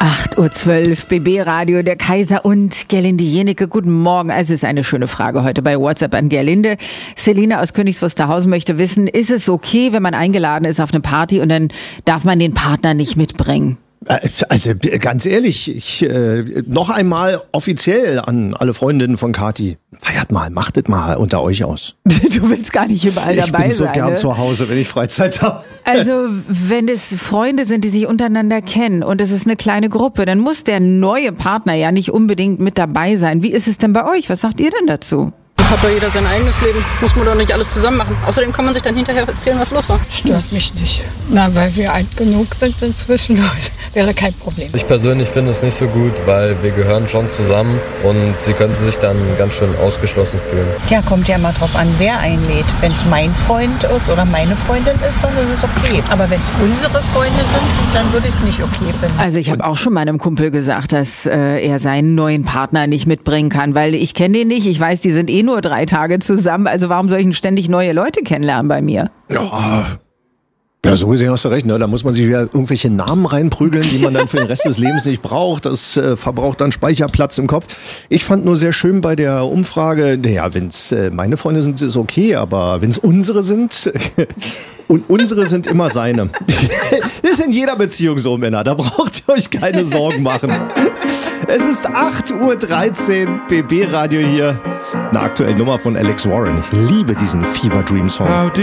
8:12 Uhr, BB Radio, der Kaiser und Gerlinde Jenecke. Guten Morgen. Es ist eine schöne Frage heute bei WhatsApp an Gerlinde. Selina aus Königs Wusterhausen möchte wissen, ist es okay, wenn man eingeladen ist auf eine Party und dann darf man den Partner nicht mitbringen? Also ganz ehrlich, noch einmal offiziell an alle Freundinnen von Kathi. Feiert mal, machtet mal unter euch aus. Du willst gar nicht überall dabei sein. Ich bin so gern zu Hause, wenn ich Freizeit habe. Also wenn es Freunde sind, die sich untereinander kennen und es ist eine kleine Gruppe, dann muss der neue Partner ja nicht unbedingt mit dabei sein. Wie ist es denn bei euch? Was sagt ihr denn dazu? Hat doch jeder sein eigenes Leben. Muss man doch nicht alles zusammen machen. Außerdem kann man sich dann hinterher erzählen, was los war. Stört mich nicht. Na, weil wir alt genug sind inzwischen, wäre kein Problem. Ich persönlich finde es nicht so gut, weil wir gehören schon zusammen und sie könnte sich dann ganz schön ausgeschlossen fühlen. Ja, kommt ja mal drauf an, wer einlädt. Wenn es mein Freund ist oder meine Freundin ist, dann ist es okay. Aber wenn es unsere Freunde sind, dann würde ich es nicht okay finden. Also ich habe auch schon meinem Kumpel gesagt, dass er seinen neuen Partner nicht mitbringen kann, weil ich kenne den nicht. Ich weiß, die sind nur 3 Tage zusammen. Also warum soll ich denn ständig neue Leute kennenlernen bei mir? Ja, so gesehen hast du recht, ne? Da muss man sich wieder irgendwelche Namen reinprügeln, die man dann für den Rest des Lebens nicht braucht. Das verbraucht dann Speicherplatz im Kopf. Ich fand nur sehr schön bei der Umfrage, naja, wenn es meine Freunde sind, ist okay, aber wenn es unsere sind... Und unsere sind immer seine. Das ist in jeder Beziehung so, Männer. Da braucht ihr euch keine Sorgen machen. Es ist 8:13 Uhr, BB Radio hier. Eine aktuelle Nummer von Alex Warren. Ich liebe diesen Fever Dream Song.